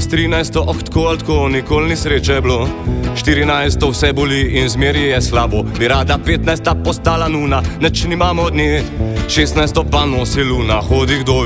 S 13 tako ali tako nikoli ni sreče bilo. 14 vse boli in zmeri je slabo. Bi rada 15 postala nuna, neč nimamo od nje. 16 pa nosi luna, hodi kdo